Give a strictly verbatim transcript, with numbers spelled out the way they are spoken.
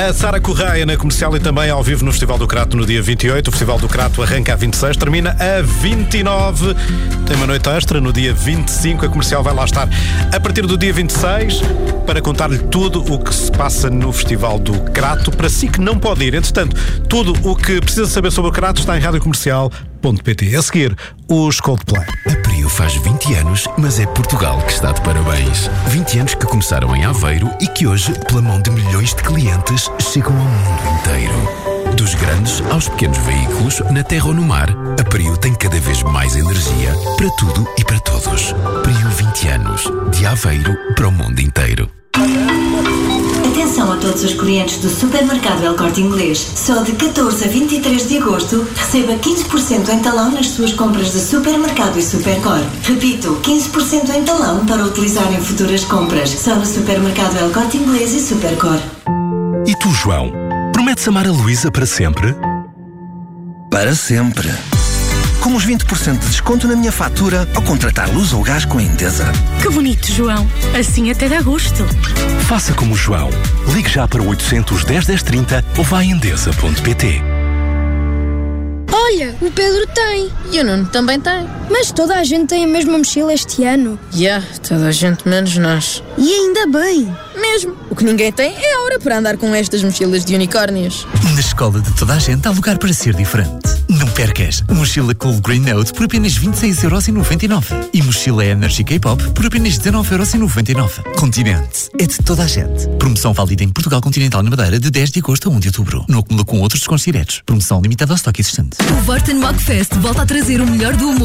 A Sara Correia na Comercial e também ao vivo no Festival do Crato no dia vinte e oito. O Festival do Crato arranca a vinte e seis, termina a vinte e nove. Tem uma noite extra no dia vinte e cinco. A Comercial vai lá estar a partir do dia vinte e seis para contar-lhe tudo o que se passa no Festival do Crato. Para si que não pode ir, entretanto, tudo o que precisa saber sobre o Crato está em rádio comercial ponto pt. A seguir, os Coldplay. A Prio faz vinte anos, mas é Portugal que está de parabéns. vinte anos que começaram em Aveiro e que hoje, pela mão de milhões de clientes, chegam ao mundo inteiro. Dos grandes aos pequenos veículos, na terra ou no mar, a Prio tem cada vez mais energia para tudo e para todos. Prio vinte anos, de Aveiro para o mundo inteiro. Atenção a todos os clientes do Supermercado El Corte Inglês. Só de catorze a vinte e três de agosto, receba quinze por cento em talão nas suas compras de supermercado e Supercor. Repito, quinze por cento em talão para utilizar em futuras compras. Só no Supermercado El Corte Inglês e Supercor. E tu, João? Prometes amar a Luísa para sempre? Para sempre. Com os vinte por cento de desconto na minha fatura ao contratar luz ou gás com a Endesa. Que bonito, João. Assim até dá gosto. Faça como o João. Ligue já para o oitocentos, dez, dez, trinta ou vá a endesa ponto pt. Olha, o Pedro tem. E o Nuno também tem. Mas toda a gente tem a mesma mochila este ano. Já, yeah, toda a gente menos nós. E ainda bem. Mesmo. O que ninguém tem é a hora para andar com estas mochilas de unicórnios. Na escola de toda a gente há lugar para ser diferente. Não percas. Mochila Cool Green Note por apenas vinte e seis euros e noventa e nove. E mochila Energy K-Pop por apenas dezanove euros e noventa e nove. Continente. É de toda a gente. Promoção válida em Portugal Continental na Madeira de dez de agosto a um de outubro. No acúmulo com outros descontos diretos. Promoção limitada ao estoque existente. O Vorten Mockfest volta a trazer o melhor do humor